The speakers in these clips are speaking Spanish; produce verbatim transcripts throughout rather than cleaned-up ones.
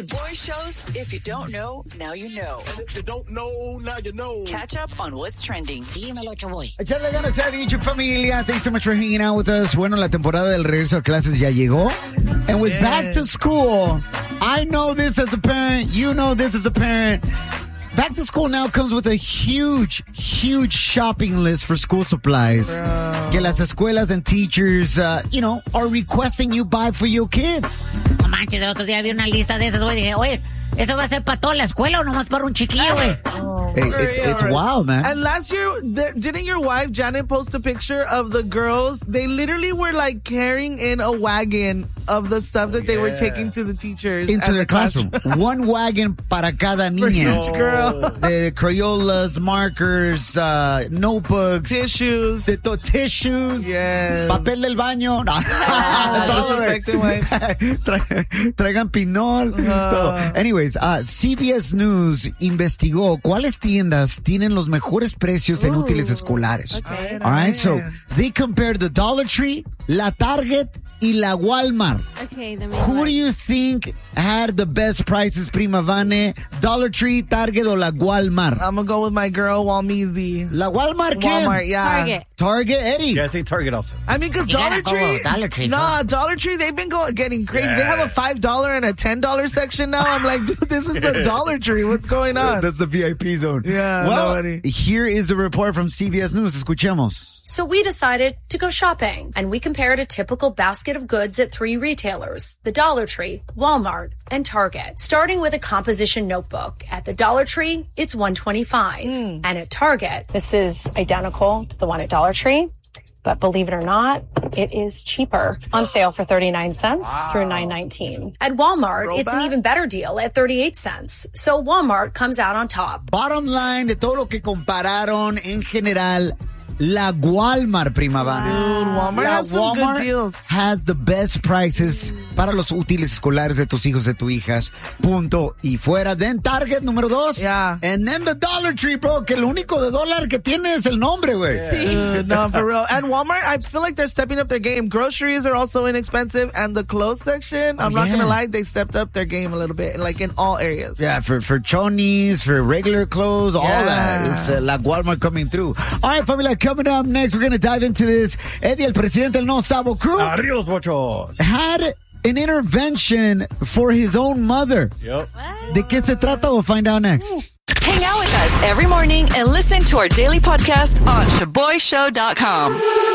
Shaboy Shows, if you don't know, now you know. And if you don't know, now you know. Catch up on what's trending. Dímelo, Shaboy. Echarle ganas se ha dicho, familia. Thanks so much for hanging out with us. Bueno, la temporada del regreso a clases ya llegó. And with yes. back to school, I know this as a parent. You know this as a parent. Back to school now comes with a huge, huge shopping list for school supplies. Bro. Que las escuelas and teachers, uh, you know, are requesting you buy for your kids. No manches, el otro día vi una lista de esas, güey. Dije, oye, ¿eso va a ser para toda la escuela o nomás para un chiquillo, güey? Oh, Hey, it's it's wild, man. And last year, the, didn't your wife, Janet, post a picture of the girls? They literally were like carrying in a wagon of the stuff that they yeah. were taking to the teachers. Into at their the classroom. classroom. One wagon para cada For niña. each girl. The Crayolas, markers, uh, notebooks. Tissues. De to- tissues. Yes. Papel del baño. No. Ah, Todo, güey. disinfectant wipes. Tra- traigan pinol. Uh. Todo. Anyways, uh, C B S News investigó cuáles tiendas tienen los mejores precios en Ooh. útiles escolares. Okay. All right, so they compared the Dollar Tree, la Target, y la Walmart. Okay, then we Who like- do you think had the best prices, Prima Vane? Dollar Tree, Target, o la Walmart? I'm going to go with my girl, Walmeezy. La Walmart, Kim? Walmart, yeah. Target. Target, Eddie. Yeah, I say Target also. I mean, because You Dollar gotta go Tree, with Dollar Tree, nah, huh? Dollar Tree, they've been going getting crazy. They have a Yeah. five dollars and a ten dollars section now. I'm like, dude, this is the Dollar Tree. What's going on? That's the V I P zone. Yeah, Well, nobody. here is a report from C B S News. Escuchemos. So we decided to go shopping, and we compared a typical basket of goods at three retailers, the Dollar Tree, Walmart, and Target. Starting with a composition notebook. At the Dollar Tree, it's one hundred twenty-five dollars. And at Target, this is identical to the one at Dollar Tree. But believe it or not, it is cheaper. On sale for thirty-nine cents through nine nineteen. At Walmart, it's an even better deal at thirty-eight cents. So Walmart comes out on top. Bottom line de todo lo que compararon en general, la Walmart, Prima Vane. Dude, Walmart La has some Walmart good deals. has the best prices para los útiles escolares de tus hijos, de tus hijas. Punto. Y fuera. Then Target, número dos. Yeah. And then the Dollar Tree, bro, que lo único de dólar que tiene es el nombre, güey. Dude, no, for real. And Walmart, I feel like they're stepping up their game. Groceries are also inexpensive. And the clothes section, I'm Oh, not yeah. going to lie, they stepped up their game a little bit, like in all areas. Yeah, for, for chonies, for regular clothes, all Yeah. that. It's uh, la Walmart coming through. All right, familia, coming up next, we're going to dive into this. Eddie, el presidente del No Sabo Crew, Arriba los bochos. had an intervention for his own mother. Yep. ¿De qué se trata? We'll find out next. Hang out with us every morning and listen to our daily podcast on shaboy show dot com.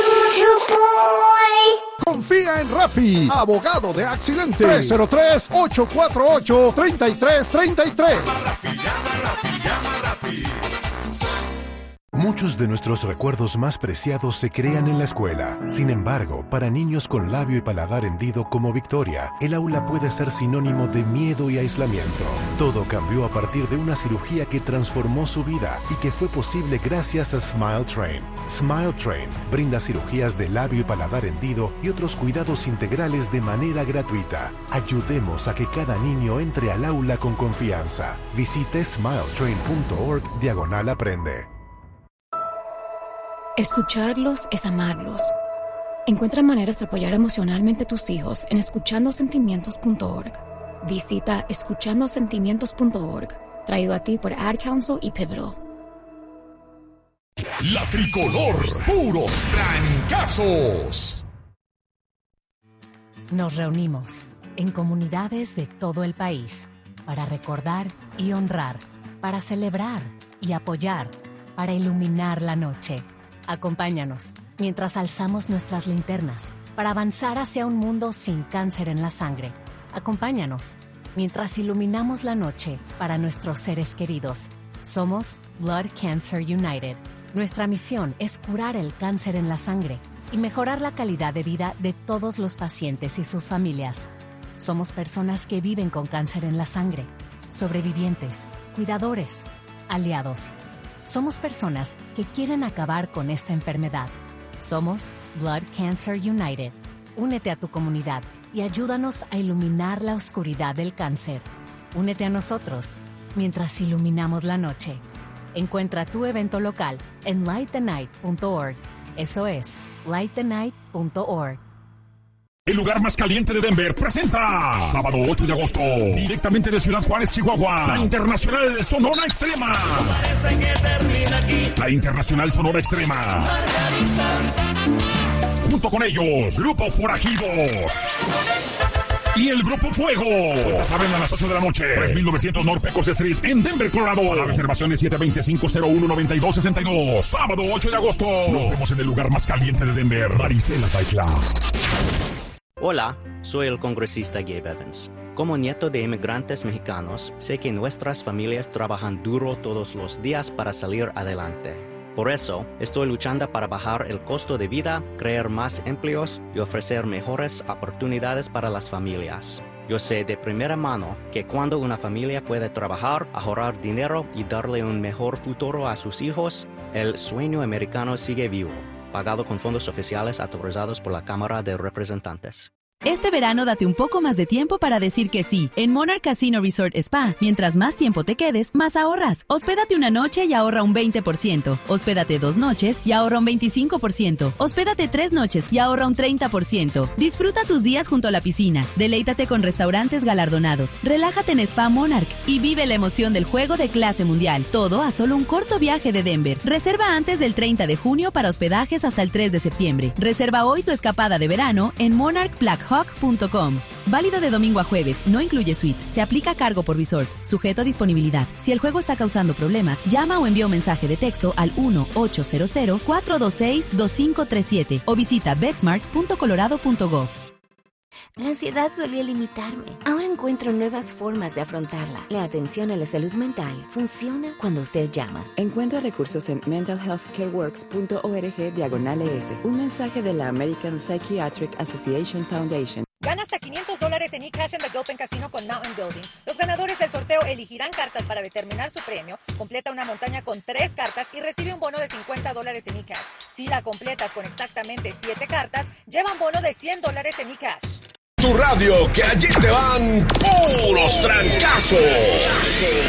Confía en Rafi, abogado de accidentes. tres cero tres, ocho cuatro ocho, tres tres tres tres. Muchos de nuestros recuerdos más preciados se crean en la escuela. Sin embargo, para niños con labio y paladar hendido como Victoria, el aula puede ser sinónimo de miedo y aislamiento. Todo cambió a partir de una cirugía que transformó su vida y que fue posible gracias a Smile Train. Smile Train brinda cirugías de labio y paladar hendido y otros cuidados integrales de manera gratuita. Ayudemos a que cada niño entre al aula con confianza. Visite smiletrain punto org diagonal aprende. Escucharlos es amarlos. Encuentra maneras de apoyar emocionalmente a tus hijos en escuchando sentimientos punto org. Visita escuchando sentimientos punto org. Traído a ti por Ad Council y Pivotal. La tricolor, puros trancazos. Nos reunimos en comunidades de todo el país para recordar y honrar, para celebrar y apoyar, para iluminar la noche. Acompáñanos mientras alzamos nuestras linternas para avanzar hacia un mundo sin cáncer en la sangre. Acompáñanos mientras iluminamos la noche para nuestros seres queridos. Somos Blood Cancer United. Nuestra misión es curar el cáncer en la sangre y mejorar la calidad de vida de todos los pacientes y sus familias. Somos personas que viven con cáncer en la sangre, sobrevivientes, cuidadores, aliados. Somos personas que quieren acabar con esta enfermedad. Somos Blood Cancer United. Únete a tu comunidad y ayúdanos a iluminar la oscuridad del cáncer. Únete a nosotros mientras iluminamos la noche. Encuentra tu evento local en light the night punto org. Eso es light the night punto org. El lugar más caliente de Denver presenta sábado ocho de agosto, directamente de Ciudad Juárez, Chihuahua, la Internacional Sonora Extrema. La Internacional Sonora Extrema. Junto con ellos, Grupo Forajidos y el Grupo Fuego. Puertas abren a las ocho de la noche. tres mil novecientos North Pecos Street en Denver, Colorado. Para reservaciones siete dos cinco, cero uno, nueve dos seis dos. Sábado ocho de agosto. Nos vemos en el lugar más caliente de Denver. Marisela Baitla. Hola, soy el congresista Gabe Evans. Como nieto de inmigrantes mexicanos, sé que nuestras familias trabajan duro todos los días para salir adelante. Por eso, estoy luchando para bajar el costo de vida, crear más empleos y ofrecer mejores oportunidades para las familias. Yo sé de primera mano que cuando una familia puede trabajar, ahorrar dinero y darle un mejor futuro a sus hijos, el sueño americano sigue vivo. Pagado con fondos oficiales autorizados por la Cámara de Representantes. Este verano date un poco más de tiempo para decir que sí. En Monarch Casino Resort Spa, mientras más tiempo te quedes, más ahorras. Hospédate una noche y ahorra un veinte por ciento. Hospédate dos noches y ahorra un veinticinco por ciento. Hospédate tres noches y ahorra un treinta por ciento. Disfruta tus días junto a la piscina. Deleítate con restaurantes galardonados. Relájate en Spa Monarch y vive la emoción del juego de clase mundial. Todo a solo un corto viaje de Denver. Reserva antes del treinta de junio para hospedajes hasta el tres de septiembre. Reserva hoy tu escapada de verano en monarch black hawk punto com. Válido de domingo a jueves, no incluye suites. Se aplica cargo por resort, sujeto a disponibilidad. Si el juego está causando problemas, llama o envía un mensaje de texto al uno ocho cero cero, cuatro dos seis, dos cinco tres siete o visita betsmart punto colorado punto gov. La ansiedad solía limitarme. Ahora encuentro nuevas formas de afrontarla. La atención a la salud mental funciona cuando usted llama. Encuentra recursos en mental health care works punto org diagonal es. Un mensaje de la American Psychiatric Association Foundation. Gana hasta quinientos dólares en eCash en The Gilpin Casino con Mountain Building. Los ganadores del sorteo elegirán cartas para determinar su premio. Completa una montaña con tres cartas y recibe un bono de cincuenta dólares en eCash. Si la completas con exactamente siete cartas, lleva un bono de cien dólares en eCash. Tu radio, que allí te van puros trancazos.